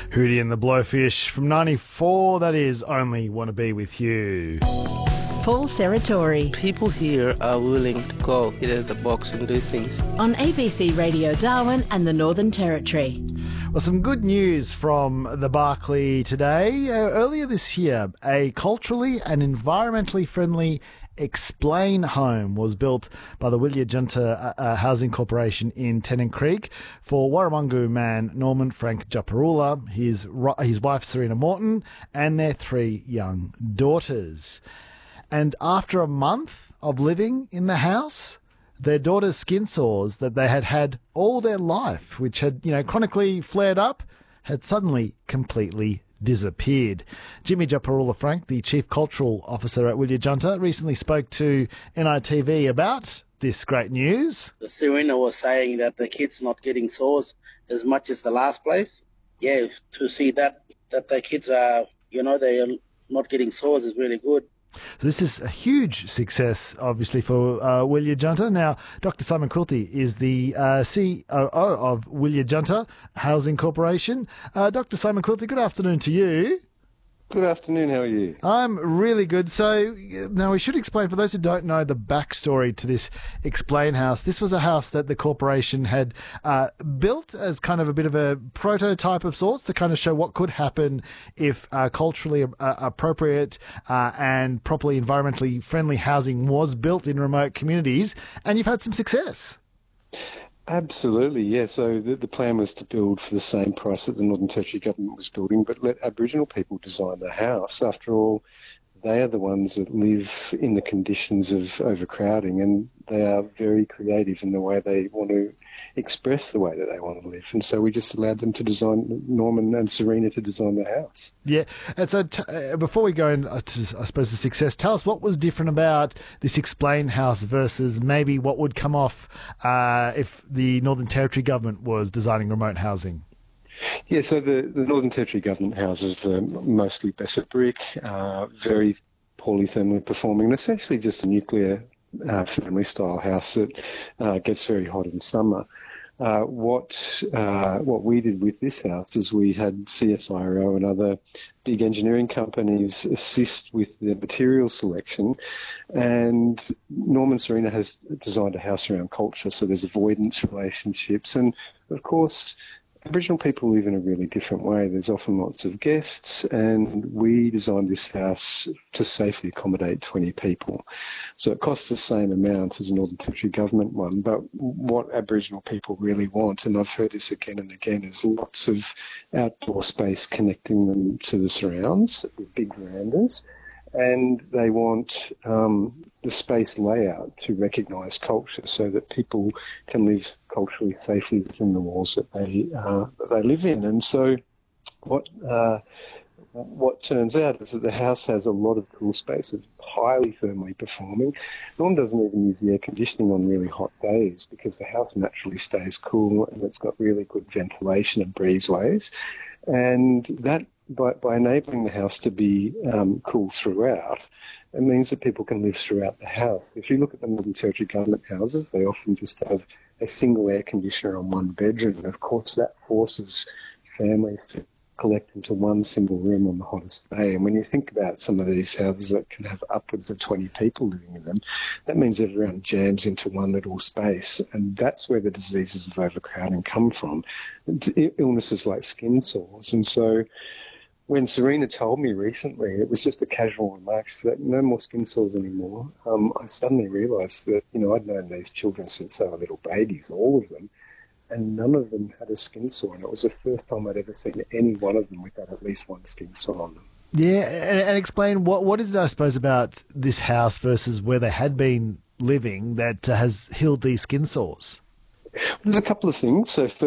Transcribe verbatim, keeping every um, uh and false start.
Hootie and the Blowfish from ninety-four, that is Only Want to Be With You. Paul Serratori. People here are willing to go out of the box and do things. On A B C Radio Darwin and the Northern Territory. Well, some good news from the Barkly today. Uh, earlier this year, a culturally and environmentally friendly Explain home was built by the Williajunta uh, Housing Corporation in Tennant Creek for Warramungu man Norman Frank Japarula, his, his wife Serena Morton, and their three young daughters. And after a month of living in the house, their daughter's skin sores that they had had all their life, which had, you know, chronically flared up, had suddenly completely disappeared. Jimmy Japarula Frank, the Chief Cultural Officer at Williajunta, recently spoke to N I T V about this great news. Serena was saying that the kid's not getting sores as much as the last place. Yeah, to see that, that the kids are, you know, they are not getting sores is really good. So this is a huge success, obviously, for uh, Williajunta. Now, Doctor Simon Quilty is the uh, C O O of Williajunta Housing Corporation. Uh, Doctor Simon Quilty, good afternoon to you. Good afternoon, how are you? I'm really good. So now we should explain, for those who don't know the backstory to this Explain house, this was a house that the corporation had uh, built as kind of a bit of a prototype of sorts to kind of show what could happen if uh, culturally uh, appropriate uh, and properly environmentally friendly housing was built in remote communities, and you've had some success. Absolutely, yeah. So the, the plan was to build for the same price that the Northern Territory government was building, but let Aboriginal people design the house. After all, they are the ones that live in the conditions of overcrowding, and they are very creative in the way they want to express the way that they want to live. And so we just allowed them to design, Norman and Serena to design the house. Yeah. And so t- uh, before we go into, I suppose, the success, tell us what was different about this Explain house versus maybe what would come off uh, if the Northern Territory government was designing remote housing. Yeah, so the, the Northern Territory government houses are mostly Besset brick, uh, very poorly thermally performing, and essentially just a nuclear uh, family-style house that uh, gets very hot in summer. Uh, what uh, what we did with this house is we had C S I R O and other big engineering companies assist with the material selection, and Norman Serena has designed a house around culture, so there's avoidance relationships, and of course Aboriginal people live in a really different way. There's often lots of guests, and we designed this house to safely accommodate twenty people. So it costs the same amount as a Northern Territory government one, but what Aboriginal people really want, and I've heard this again and again, is lots of outdoor space connecting them to the surrounds with big verandas, and they want um, the space layout to recognise culture so that people can live culturally safely within the walls that they uh, that they live in. And so what uh, what turns out is that the house has a lot of cool spaces, highly thermally performing. Norm doesn't even use the air conditioning on really hot days because the house naturally stays cool, and it's got really good ventilation and breezeways. And that By, by enabling the house to be um, cool throughout, it means that people can live throughout the house. If you look at the Northern Territory government houses, they often just have a single air conditioner on one bedroom. And of course, that forces families to collect into one single room on the hottest day. And when you think about some of these houses that can have upwards of twenty people living in them, that means everyone jams into one little space. And that's where the diseases of overcrowding come from. Illnesses like skin sores. And so when Serena told me recently, it was just a casual remark that no more skin sores anymore. Um, I suddenly realised that, you know, I'd known these children since they were little babies, all of them, and none of them had a skin sore. And it was the first time I'd ever seen any one of them without at least one skin sore on them. Yeah, and, and explain what what is it, I suppose, about this house versus where they had been living that uh, has healed these skin sores? There's a couple of things. So